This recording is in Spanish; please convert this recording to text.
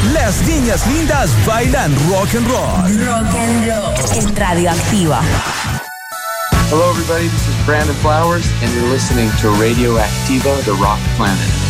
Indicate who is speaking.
Speaker 1: Las niñas lindas bailan rock and roll.
Speaker 2: Rock and roll en Radioactiva.
Speaker 3: Hello everybody, this is Brandon Flowers and you're listening to Radioactiva, the Rock Planet.